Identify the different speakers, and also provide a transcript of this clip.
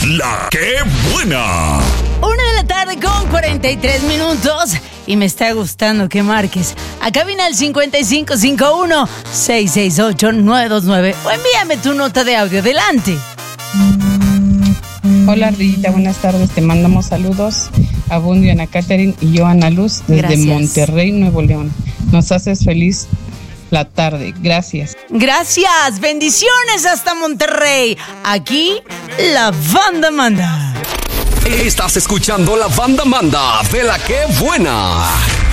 Speaker 1: La que buena.
Speaker 2: 1:43 y me está gustando que marques a cabina al 5551-668-929 o envíame tu nota de audio. Adelante.
Speaker 3: Hola Ardillita, buenas tardes, te mandamos saludos a Bundy, Ana Catherine y yo, Ana Luz, desde
Speaker 2: Gracias.
Speaker 3: Monterrey, Nuevo León. Nos haces feliz la tarde, gracias.
Speaker 2: Gracias, bendiciones hasta Monterrey. Aquí la banda manda.
Speaker 1: Estás escuchando La Banda Manda de La que buena.